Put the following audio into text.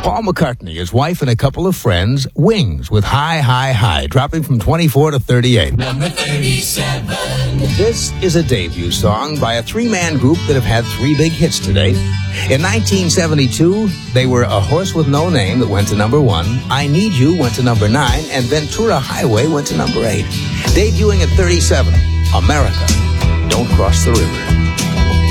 Paul McCartney, his wife, and a couple of friends, Wings, with High, High, High, dropping from 24 to 38. Number 37. This is a debut song by a three-man group that have had three big hits to date. In 1972, they were A Horse with No Name that went to number 1, I Need You went to number 9, and Ventura Highway went to number 8. Debuting at 37, America, Don't Cross the River.